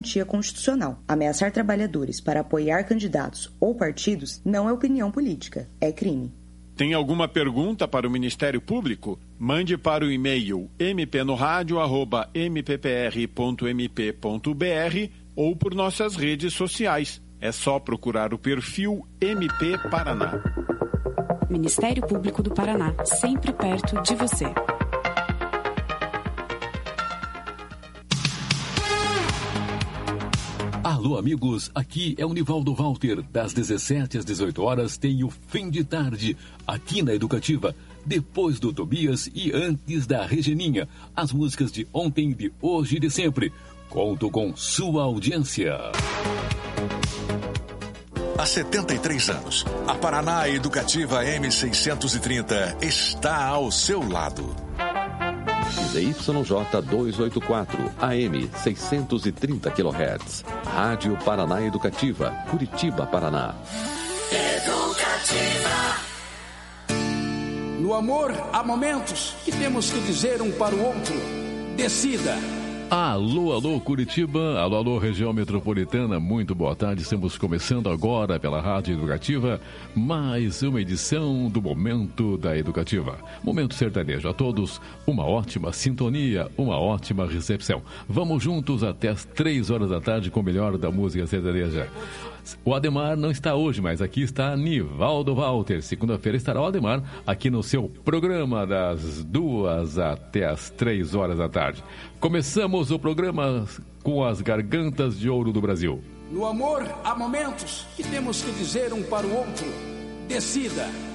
garantia constitucional. Ameaçar trabalhadores para apoiar candidatos ou partidos não é opinião política, é crime. Tem alguma pergunta para o Ministério Público? Mande para o e-mail mpnoradio@mppr.mp.br ou por nossas redes sociais. É só procurar o perfil MP Paraná. Ministério Público do Paraná, sempre perto de você. Alô, amigos, aqui é o Nivaldo Walter. Das 17 às 18 horas tem o Fim de Tarde, aqui na Educativa. Depois do Tobias e antes da Regeninha. As músicas de ontem, de hoje e de sempre. Conto com sua audiência. Há 73 anos, a Paraná Educativa M630 está ao seu lado. ZYJ 284, AM 630 kHz. Rádio Paraná Educativa, Curitiba, Paraná. Educativa. No amor, há momentos que temos que dizer um para o outro. Decida. Alô, alô, Curitiba, alô, alô, região metropolitana, muito boa tarde. Estamos começando agora pela Rádio Educativa, mais uma edição do Momento da Educativa. Momento sertanejo a todos, uma ótima sintonia, uma ótima recepção. Vamos juntos até as 3 horas da tarde com o melhor da música sertaneja. O Ademar não está hoje, mas aqui está Nivaldo Walter. Segunda-feira estará o Ademar aqui no seu programa das 2 até as 3 horas da tarde. Começamos o programa com as Gargantas de Ouro do Brasil. No amor, há momentos que temos que dizer um para o outro. Decida.